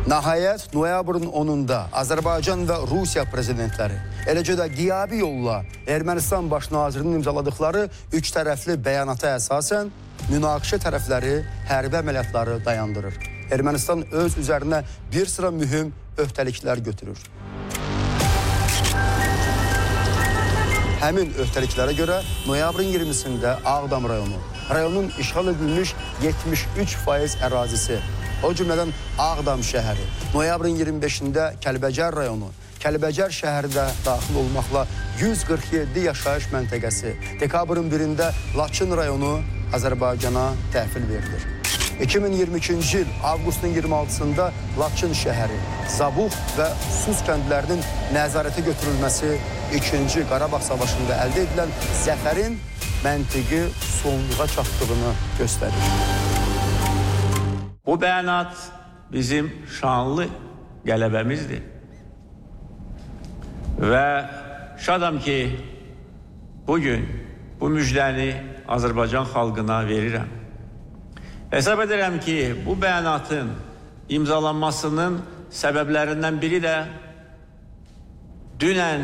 Nəhayət, noyabrın 10-da Azərbaycan və Rusiya prezidentləri, eləcə də qiyabi yolla Ermənistan baş nazirinin imzaladıkları üç tərəfli bəyanata əsasən münaqişə tərəfləri hərbi əməliyyatları dayandırır. Ermənistan öz üzərinə bir sıra mühüm öhdəliklər götürür. Həmin öhdəliklərə görə noyabrın 20-sində Ağdam rayonun işğal edilmiş 73% ərazisi, o cümlədən Ağdam şəhəri, noyabrın 25-də Kəlbəcər rayonu, Kəlbəcər şəhəri də daxil olmaqla 147 yaşayış məntəqəsi, dekabrın 1-də Laçın rayonu Azərbaycana təhvil verilir. 2022-ci il avqustun 26-sında Laçın şəhəri, Zabux və Sus kəndlərinin nəzarətə götürülməsi 2-ci Qarabağ savaşında əldə edilən zəfərin məntiqi sonluğa çatdığını göstərir. Bu bəyanat bizim şanlı qələbəmizdir. Və şadam ki, bugün bu müjdəni Azərbaycan xalqına verirəm. Hesab edirəm ki, bu bəyanatın imzalanmasının səbəblərindən biri də dünən